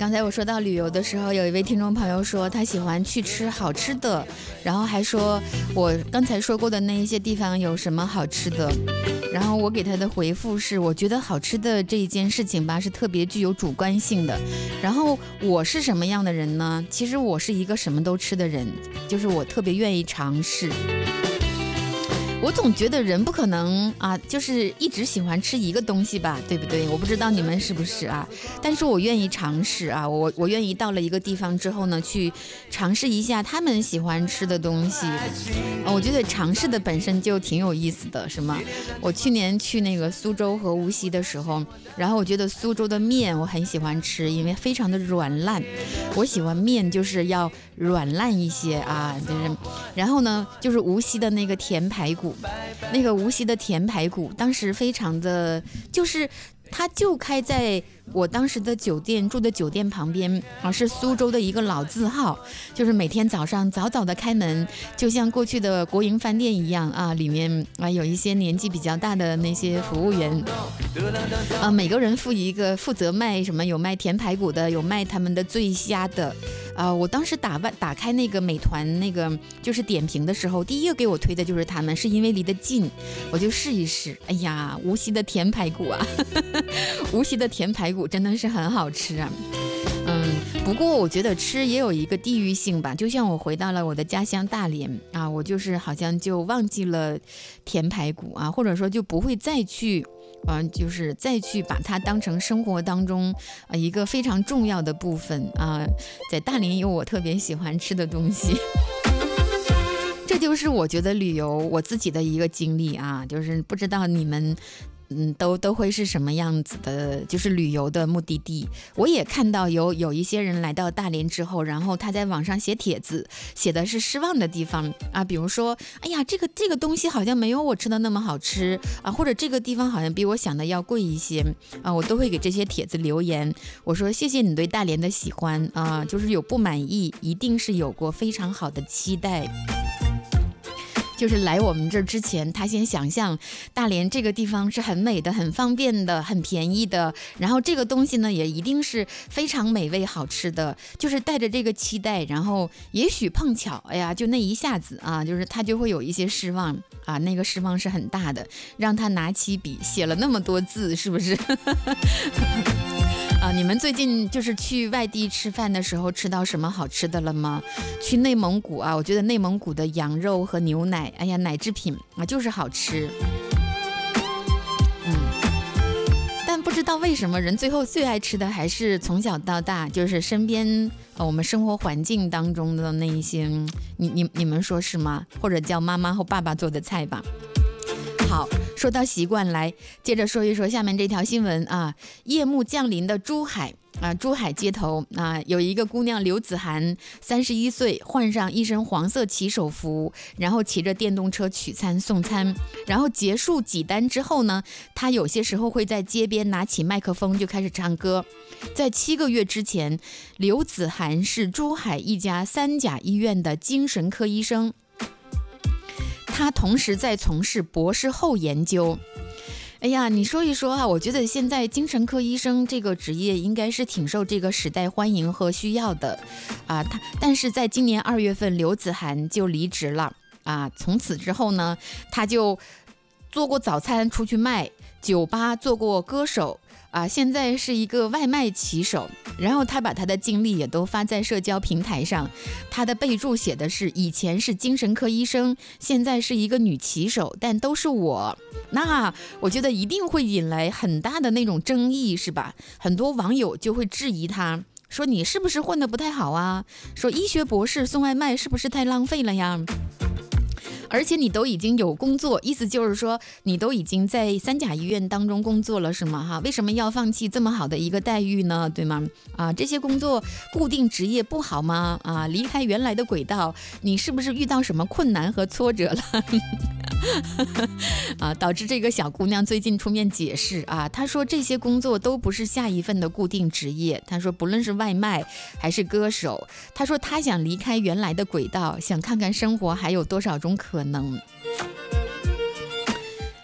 刚才我说到旅游的时候，有一位听众朋友说他喜欢去吃好吃的，然后还说我刚才说过的那一些地方有什么好吃的，然后我给他的回复是，我觉得好吃的这一件事情吧是特别具有主观性的。然后我是什么样的人呢？其实我是一个什么都吃的人，就是我特别愿意尝试。我总觉得人不可能啊，就是一直喜欢吃一个东西吧，对不对？我不知道你们是不是啊，但是我愿意尝试啊，我愿意到了一个地方之后呢，去尝试一下他们喜欢吃的东西。我觉得尝试的本身就挺有意思的，是吗？我去年去那个苏州和无锡的时候，然后我觉得苏州的面我很喜欢吃，因为非常的软烂，我喜欢面就是要软烂一些啊，就是，然后呢，就是无锡的那个甜排骨。那个无锡的甜排骨当时非常的，就是它就开在我当时的住的酒店旁边啊，是苏州的一个老字号，就是每天早上早早的开门，就像过去的国营饭店一样啊，里面啊有一些年纪比较大的那些服务员，每个人负责卖什么，有卖甜排骨的，有卖他们的醉虾的。我当时打开那个美团那个就是点评的时候，第一个给我推的就是他们，是因为离得近，我就试一试。哎呀，无锡的甜排骨啊，无锡的甜排骨真的是很好吃啊。不过我觉得吃也有一个地域性吧，就像我回到了我的家乡大连啊，我就是好像就忘记了甜排骨啊，或者说就不会再去就是再去把它当成生活当中一个非常重要的部分啊。在大连有我特别喜欢吃的东西。这就是我觉得旅游我自己的一个经历啊，就是不知道你们都会是什么样子的，就是旅游的目的地。我也看到有一些人来到大连之后，然后他在网上写帖子，写的是失望的地方啊，比如说，哎呀，这个东西好像没有我吃的那么好吃啊，或者这个地方好像比我想的要贵一些啊，我都会给这些帖子留言。我说谢谢你对大连的喜欢啊，就是有不满意，一定是有过非常好的期待。就是来我们这儿之前，他先想象大连这个地方是很美的、很方便的、很便宜的，然后这个东西呢也一定是非常美味好吃的，就是带着这个期待，然后也许碰巧，哎呀，就那一下子啊，就是他就会有一些失望啊，那个失望是很大的，让他拿起笔写了那么多字，是不是？你们最近就是去外地吃饭的时候吃到什么好吃的了吗？去内蒙古啊，我觉得内蒙古的羊肉和牛奶，哎呀，奶制品啊就是好吃。但不知道为什么人最后最爱吃的还是从小到大就是身边我们生活环境当中的那一些，你们说是吗？或者叫妈妈或爸爸做的菜吧。好，说到习惯，来接着说一说下面这条新闻啊。夜幕降临的珠海啊，珠海街头啊，有一个姑娘刘子涵，31岁，换上一身黄色骑手服，然后骑着电动车取餐送餐，然后结束几单之后呢，她有些时候会在街边拿起麦克风就开始唱歌。在7个月之前，刘子涵是珠海一家3甲医院的精神科医生。他同时在从事博士后研究。哎呀，你说一说啊，我觉得现在精神科医生这个职业应该是挺受这个时代欢迎和需要的啊。但是在今年2月份，刘子涵就离职了啊。从此之后呢，他就做过早餐出去卖，酒吧做过歌手啊，现在是一个外卖骑手。然后他把他的经历也都发在社交平台上，他的备注写的是以前是精神科医生，现在是一个女骑手，但都是我。那我觉得一定会引来很大的那种争议，是吧？很多网友就会质疑他，说你是不是混得不太好啊？说医学博士送外卖是不是太浪费了呀？而且你都已经有工作，意思就是说你都已经在3甲医院当中工作了是吗？哈，为什么要放弃这么好的一个待遇呢？对吗？这些工作固定职业不好吗？离开原来的轨道，你是不是遇到什么困难和挫折了？导致这个小姑娘最近出面解释啊，她说这些工作都不是下一份的固定职业。她说不论是外卖还是歌手，她说她想离开原来的轨道，想看看生活还有多少种可能。哎呀，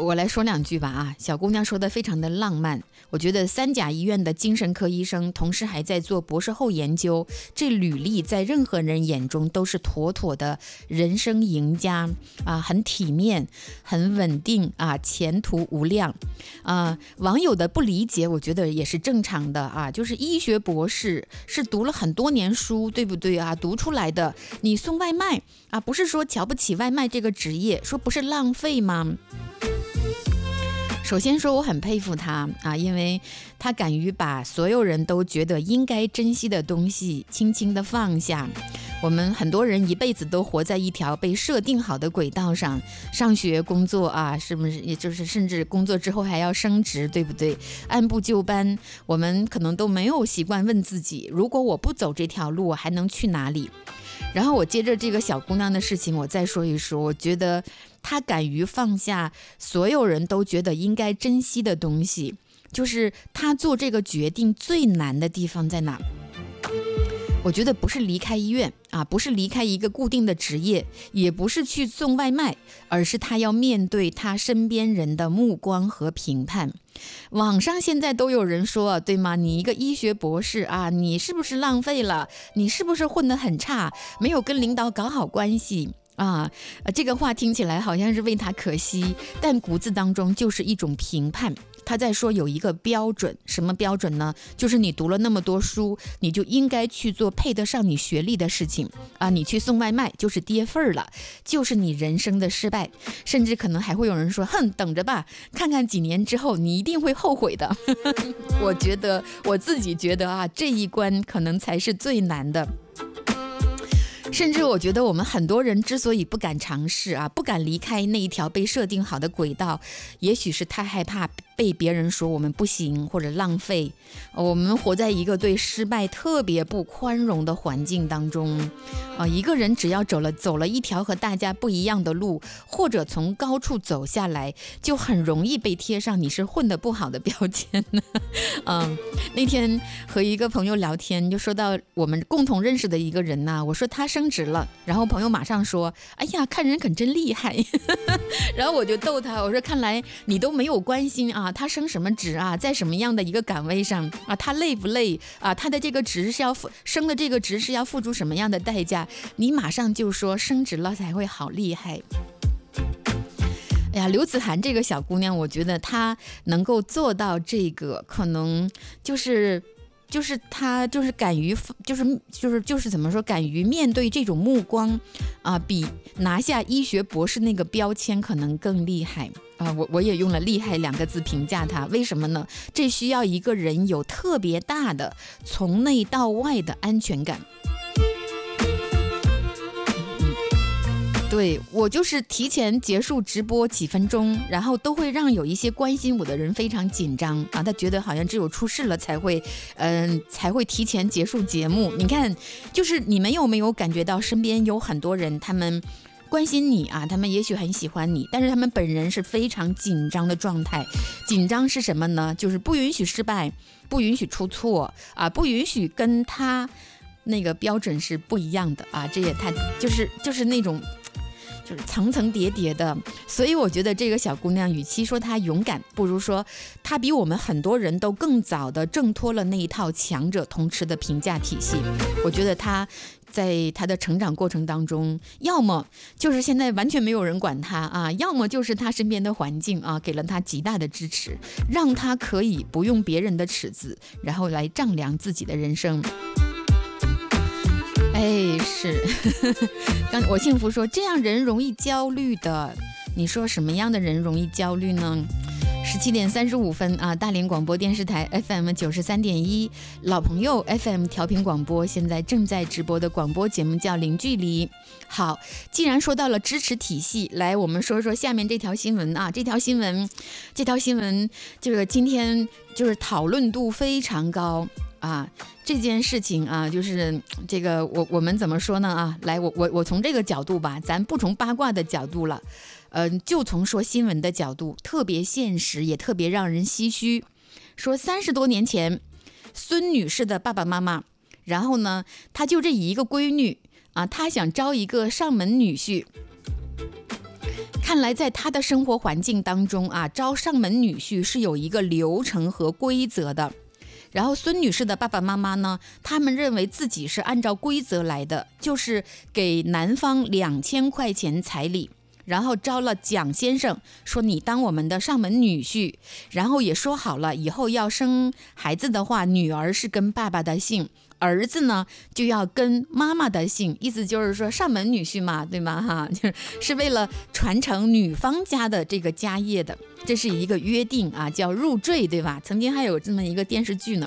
我来说两句吧啊，小姑娘说的非常的浪漫。我觉得三甲医院的精神科医生，同时还在做博士后研究，这履历在任何人眼中都是妥妥的人生赢家啊，很体面，很稳定啊，前途无量啊。网友的不理解，我觉得也是正常的啊，就是医学博士是读了很多年书，对不对啊？读出来的，你送外卖啊，不是说瞧不起外卖这个职业，说不是浪费吗？首先说我很佩服他啊，因为他敢于把所有人都觉得应该珍惜的东西轻轻地放下。我们很多人一辈子都活在一条被设定好的轨道上，上学工作啊，是不是也就是甚至工作之后还要升职，对不对？按部就班，我们可能都没有习惯问自己，如果我不走这条路，我还能去哪里？然后我接着这个小姑娘的事情我再说一说，我觉得她敢于放下所有人都觉得应该珍惜的东西，就是她做这个决定最难的地方在哪？我觉得不是离开医院啊，不是离开一个固定的职业，也不是去送外卖，而是她要面对她身边人的目光和评判。网上现在都有人说，对吗？你一个医学博士啊，你是不是浪费了？你是不是混得很差？没有跟领导搞好关系啊？这个话听起来好像是为他可惜，但骨子当中就是一种评判。他在说有一个标准，什么标准呢？就是你读了那么多书，你就应该去做配得上你学历的事情啊！你去送外卖就是跌份了，就是你人生的失败。甚至可能还会有人说，哼，等着吧，看看几年之后你一定会后悔的。我自己觉得啊，这一关可能才是最难的。甚至我觉得我们很多人之所以不敢尝试啊，不敢离开那一条被设定好的轨道，也许是太害怕被别人说我们不行或者浪费。我们活在一个对失败特别不宽容的环境当中一个人只要走了一条和大家不一样的路，或者从高处走下来，就很容易被贴上你是混得不好的标签那天和一个朋友聊天，就说到我们共同认识的一个人呐，我说他升职了，然后朋友马上说，哎呀，看人可真厉害然后我就逗他，我说看来你都没有关心啊，他升什么职啊，在什么样的一个岗位上啊，他累不累啊，他的这个职是要升的这个职是要付出什么样的代价，你马上就说升职了才会好厉害。哎呀，刘子涵这个小姑娘，我觉得她能够做到这个，可能就是她就是敢于就是怎么说，敢于面对这种目光啊，比拿下医学博士那个标签可能更厉害啊。我也用了厉害2个字评价她，为什么呢？这需要一个人有特别大的从内到外的安全感。对，我就是提前结束直播几分钟，然后都会让有一些关心我的人非常紧张啊，他觉得好像只有出事了才会提前结束节目。你看，就是你们有没有感觉到身边有很多人，他们关心你啊，他们也许很喜欢你，但是他们本人是非常紧张的状态。紧张是什么呢？就是不允许失败，不允许出错啊，不允许跟他那个标准是不一样的啊，这也太就是那种。就是层层叠叠的，所以我觉得这个小姑娘，与其说她勇敢，不如说她比我们很多人都更早的挣脱了那一套强者通吃的评价体系。我觉得她在她的成长过程当中，要么就是现在完全没有人管她啊，要么就是她身边的环境啊给了她极大的支持，让她可以不用别人的尺子，然后来丈量自己的人生。哎，是刚我幸福说这样人容易焦虑的，你说什么样的人容易焦虑呢？17点35分啊，大连广播电视台 FM 93.1，老朋友 FM 调频广播，现在正在直播的广播节目叫零距离。好，既然说到了支持体系，来我们说说下面这条新闻啊，这条新闻这个今天就是讨论度非常高啊。这件事情啊，就是这个我们怎么说呢啊？来，我从这个角度吧，咱不从八卦的角度了，就从说新闻的角度，特别现实，也特别让人唏嘘。说30多年前，孙女士的爸爸妈妈，然后呢，她就这一个闺女啊，她想招一个上门女婿。 看来在他的生活环境当中啊，招上门女婿是有一个流程和规则的。然后孙女士的爸爸妈妈呢，他们认为自己是按照规则来的，就是给男方2000块钱彩礼，然后招了蒋先生，说你当我们的上门女婿，然后也说好了，以后要生孩子的话，女儿是跟爸爸的姓，儿子呢就要跟妈妈的姓，意思就是说上门女婿嘛，对吗？哈，就是为了传承女方家的这个家业的，这是一个约定啊，叫入赘，对吧？曾经还有这么一个电视剧呢。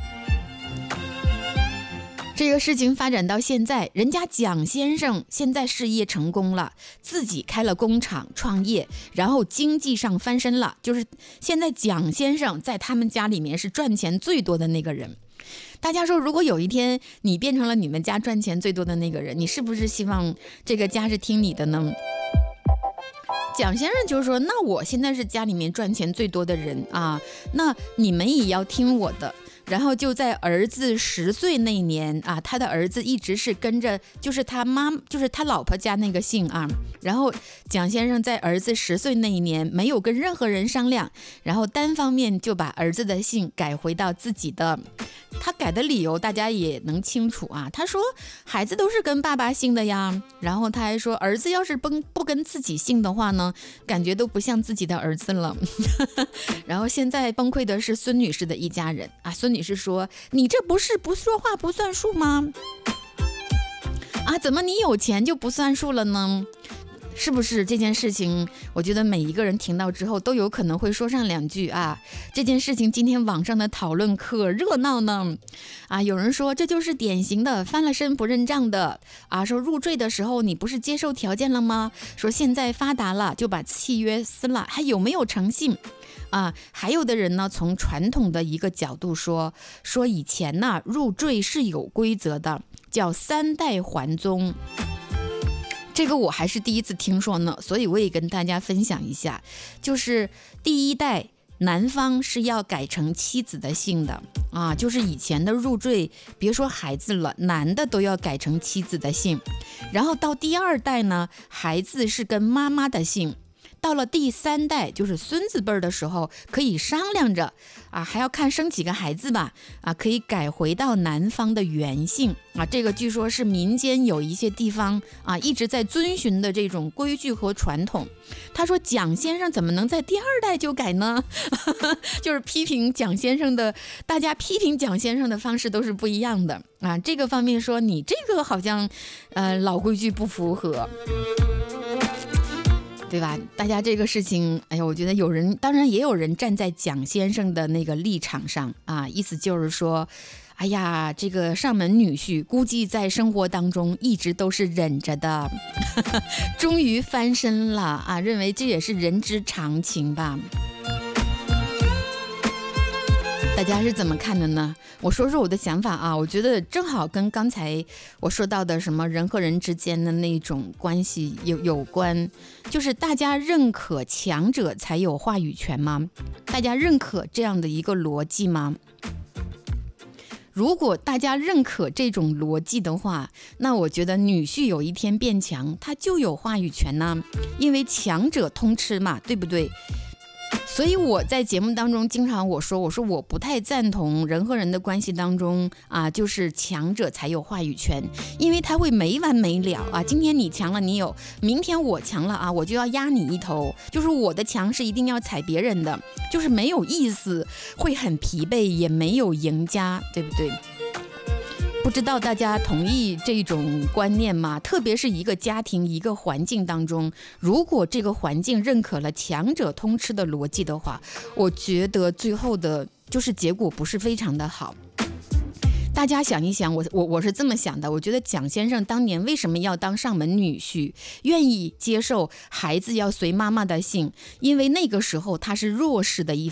这个事情发展到现在，人家蒋先生现在事业成功了，自己开了工厂创业，然后经济上翻身了，就是现在蒋先生在他们家里面是赚钱最多的那个人。大家说，如果有一天你变成了你们家赚钱最多的那个人，你是不是希望这个家是听你的呢？蒋先生就说，那我现在是家里面赚钱最多的人啊，那你们也要听我的。然后就在儿子10岁那年啊，他的儿子一直是跟着，就是他老婆家那个姓啊。然后蒋先生在儿子10岁那一年没有跟任何人商量，然后单方面就把儿子的姓改回到自己的。他改的理由大家也能清楚啊，他说孩子都是跟爸爸姓的呀，然后他还说儿子要是不跟自己姓的话呢，感觉都不像自己的儿子了。然后现在崩溃的是孙女士的一家人啊，孙女士说，你这不是不说话不算数吗？啊，怎么你有钱就不算数了呢？是不是这件事情，我觉得每一个人听到之后都有可能会说上2句啊。这件事情今天网上的讨论可热闹呢。啊，有人说这就是典型的翻了身不认账的啊，说入赘的时候你不是接受条件了吗？说现在发达了就把契约撕了，还有没有诚信？啊，还有的人呢，从传统的一个角度说以前呢，入赘是有规则的，叫3代还宗。这个我还是第一次听说呢，所以我也跟大家分享一下，就是第1代男方是要改成妻子的姓的啊，就是以前的入赘，别说孩子了，男的都要改成妻子的姓。然后到第2代呢，孩子是跟妈妈的姓。到了第3代，就是孙子辈的时候，可以商量着啊，还要看生几个孩子吧，啊，可以改回到男方的原姓啊。这个据说是民间有一些地方啊一直在遵循的这种规矩和传统。他说蒋先生怎么能在第2代就改呢？就是批评蒋先生的，大家批评蒋先生的方式都是不一样的啊。这个方面说你这个好像老规矩不符合。对吧？大家这个事情，哎呀，我觉得有人，当然也有人站在蒋先生的那个立场上啊，意思就是说，哎呀，这个上门女婿估计在生活当中一直都是忍着的，终于翻身了啊，认为这也是人之常情吧。大家是怎么看的呢？我说说我的想法啊，我觉得正好跟刚才我说到的什么人和人之间的那种关系有关，就是大家认可强者才有话语权吗？大家认可这样的一个逻辑吗？如果大家认可这种逻辑的话，那我觉得女婿有一天变强，他就有话语权呢，因为强者通吃嘛，对不对？所以我在节目当中经常我说我不太赞同人和人的关系当中啊，就是强者才有话语权，因为他会没完没了啊。今天你强了你有，明天我强了啊，我就要压你一头，就是我的强是一定要踩别人的，就是没有意思，会很疲惫，也没有赢家，对不对？不知道大家同意这种观念吗？特别是一个家庭一个环境当中，如果这个环境认可了强者通吃的逻辑的话，我觉得最后的就是结果不是非常的好。大家想一想，我是这么想的，我觉得蒋先生当年为什么要当上门女婿，愿意接受孩子要随妈妈的姓，因为那个时候他是弱势的一